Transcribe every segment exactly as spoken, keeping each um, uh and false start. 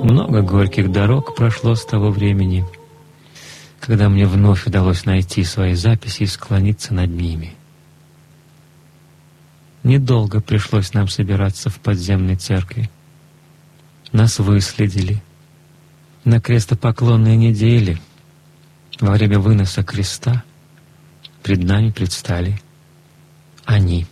Много горьких дорог прошло с того времени, когда мне вновь удалось найти свои записи и склониться над ними. Недолго пришлось нам собираться в подземной церкви. Нас выследили. На крестопоклонной неделе, во время выноса креста, пред нами предстали они.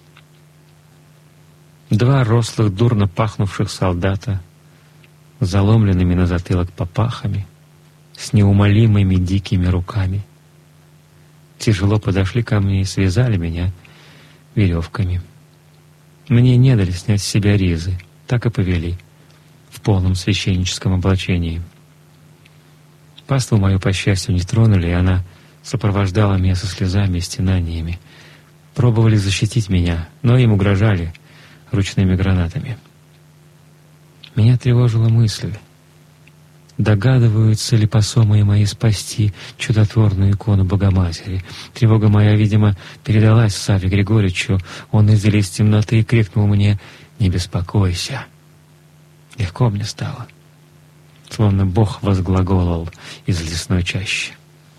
Два рослых, дурно пахнувших солдата, с заломленными на затылок папахами, с неумолимыми дикими руками. Тяжело подошли ко мне и связали меня веревками. Мне не дали снять с себя ризы, так и повели, в полном священническом облачении. Паству мою, по счастью, не тронули, и она сопровождала меня со слезами и стенаниями. Пробовали защитить меня, но им угрожали ручными гранатами. Меня тревожила мысль, догадываются ли посомые мои спасти чудотворную икону Богоматери. Тревога моя, видимо, передалась Савве Григорьевичу. Он издали из темноты и крикнул мне: «Не беспокойся». Легко мне стало, словно Бог возглаголал из лесной чащи.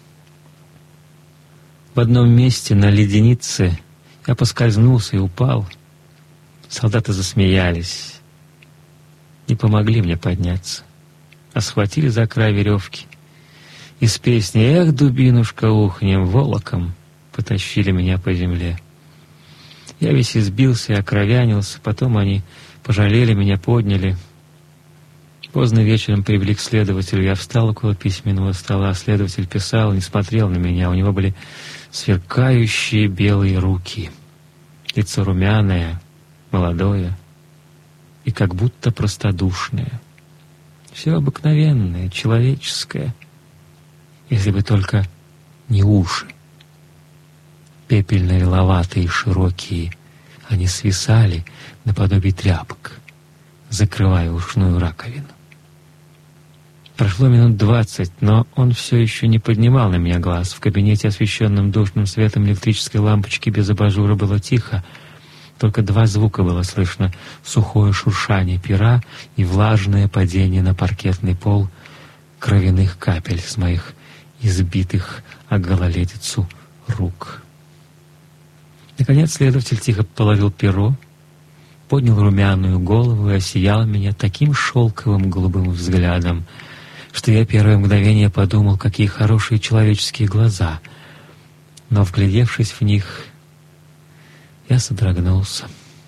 В одном месте на леденице я поскользнулся и упал. Солдаты засмеялись и помогли мне подняться, а схватили за край веревки и с песней «Эх, дубинушка, ухнем волоком» потащили меня по земле. Я весь избился и окровянился, потом они пожалели меня, подняли. Поздно вечером привели к следователю. Я встал около письменного стола. Следователь писал, не смотрел на меня. У него были сверкающие белые руки, лицо румяное, молодое и как будто простодушное. Все обыкновенное, человеческое, если бы только не уши. Пепельно-лиловатые, широкие, они свисали наподобие тряпок, закрывая ушную раковину. Прошло минут двадцать, но он все еще не поднимал на меня глаз. В кабинете, освещенном душным светом электрической лампочки без абажура, было тихо. Только два звука было слышно: сухое шуршание пера и влажное падение на паркетный пол кровяных капель с моих избитых о гололедицу рук. Наконец следователь тихо положил перо, поднял румяную голову и осиял меня таким шелковым голубым взглядом, что я первое мгновение подумал, какие хорошие человеческие глаза. Но, вглядевшись в них, я содрогнулся.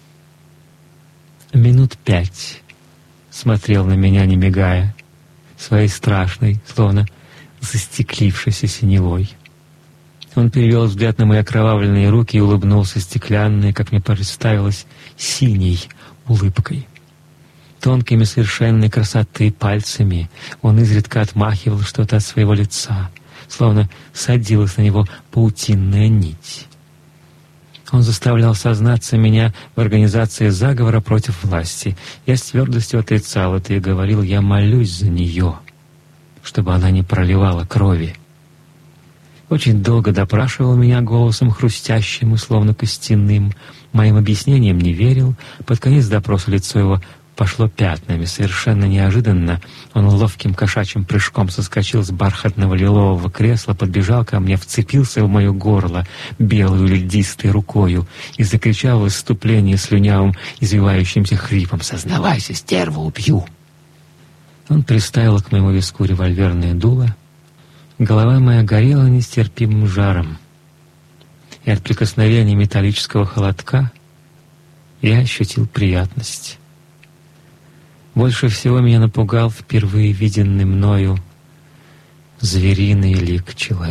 Минут пять смотрел на меня, не мигая, своей страшной, словно застеклившейся синевой. Он перевел взгляд на мои окровавленные руки и улыбнулся стеклянной, как мне представилось, синей улыбкой. Тонкими совершенной красоты пальцами он изредка отмахивал что-то от своего лица, словно садилась на него паутинная нить. Он заставлял сознаться меня в организации заговора против власти. Я с твердостью отрицал это и говорил: я молюсь за нее, чтобы она не проливала крови. Очень долго допрашивал меня голосом хрустящим и словно костяным. Моим объяснениям не верил. Под конец допроса лицо его пошло пятнами. Совершенно неожиданно он ловким кошачьим прыжком соскочил с бархатного лилового кресла, подбежал ко мне, вцепился в мое горло белую льдистой рукою и закричал в исступлении слюнявым, извивающимся хрипом: «Сознавайся, стерва, убью!» Он приставил к моему виску револьверное дуло. Голова моя горела нестерпимым жаром, и от прикосновения металлического холодка я ощутил приятность. Больше всего меня напугал впервые виденный мною звериный лик человека.